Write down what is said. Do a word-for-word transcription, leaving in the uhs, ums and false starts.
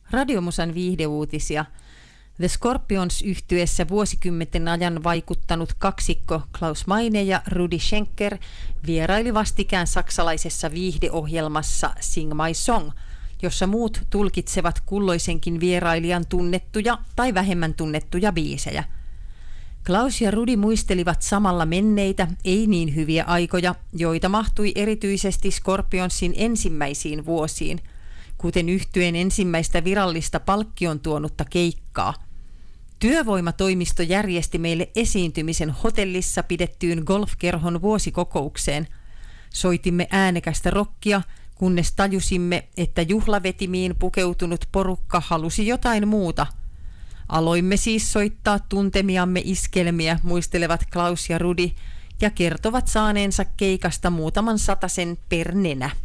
Radiomusan viihdeuutisia. The Scorpions -yhtyeessä vuosikymmenten ajan vaikuttanut kaksikko Klaus Meine ja Rudi Schenker vieraili vastikään saksalaisessa viihdeohjelmassa Sing My Song, jossa muut tulkitsevat kulloisenkin vierailijan tunnettuja tai vähemmän tunnettuja biisejä. Klaus ja Rudi muistelivat samalla menneitä, ei niin hyviä aikoja, joita mahtui erityisesti Scorpionsin ensimmäisiin vuosiin, kuten yhtyeen ensimmäistä virallista palkkion tuonutta keikkaa. Työvoimatoimisto järjesti meille esiintymisen hotellissa pidettyyn golfkerhon vuosikokoukseen. Soitimme äänekästä rockia, kunnes tajusimme, että juhlavetimiin pukeutunut porukka halusi jotain muuta. Aloimme siis soittaa tuntemiamme iskelmiä, muistelevat Klaus ja Rudi, ja kertovat saaneensa keikasta muutaman satasen per nenä.